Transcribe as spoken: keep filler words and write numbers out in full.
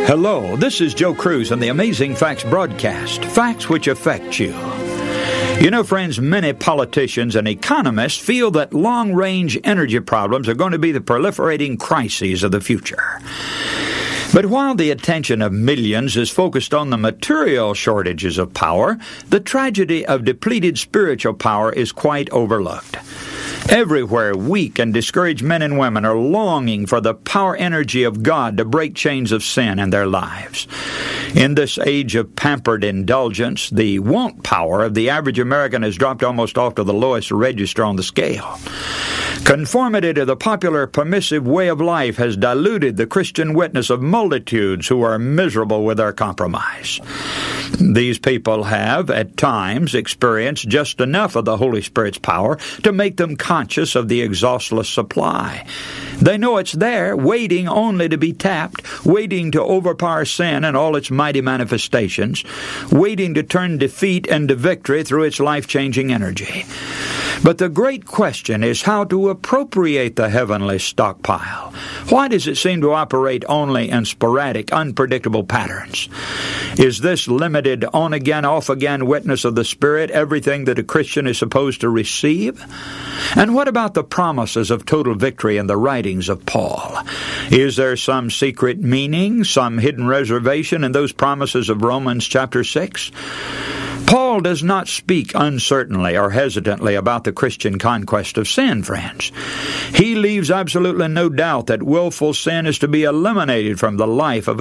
Hello, this is Joe Cruz on the Amazing Facts broadcast, facts which affect you. You know, friends, many politicians and economists feel that long-range energy problems are going to be the proliferating crises of the future. But while the attention of millions is focused on the material shortages of power, the tragedy of depleted spiritual power is quite overlooked. Everywhere, weak and discouraged men and women are longing for the power energy of God to break chains of sin in their lives. In this age of pampered indulgence, the want power of the average American has dropped almost off to the lowest register on the scale. Conformity to the popular permissive way of life has diluted the Christian witness of multitudes who are miserable with their compromise. These people have, at times, experienced just enough of the Holy Spirit's power to make them conscious of the exhaustless supply. They know it's there, waiting only to be tapped, waiting to overpower sin and all its mighty manifestations, waiting to turn defeat into victory through its life-changing energy. But the great question is how to appropriate the heavenly stockpile. Why does it seem to operate only in sporadic, unpredictable patterns? Is this limited on-again, off-again witness of the Spirit everything that a Christian is supposed to receive? And what about the promises of total victory in the writings of Paul? Is there some secret meaning, some hidden reservation in those promises of Romans chapter six? Paul does not speak uncertainly or hesitantly about the Christian conquest of sin, friends. He leaves absolutely no doubt that willful sin is to be eliminated from the life of